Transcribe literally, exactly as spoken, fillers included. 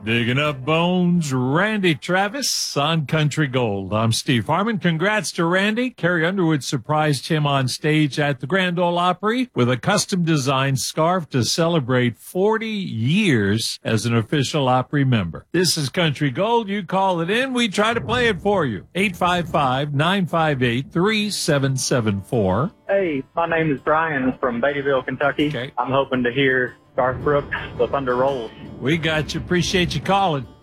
Digging up bones, Randy Travis on Country Gold. I'm Steve Harmon. Congrats to Randy. Carrie Underwood surprised him on stage at the Grand Ole Opry with a custom-designed scarf to celebrate forty years as an official Opry member. This is Country Gold. You call it in. We try to play it for you. eight five five, nine five eight, three seven seven four. Hey, my name is Brian from Beattyville, Kentucky. Okay. I'm hoping to hear Garth Brooks, The Thunder Rolls. We got you. Appreciate you calling.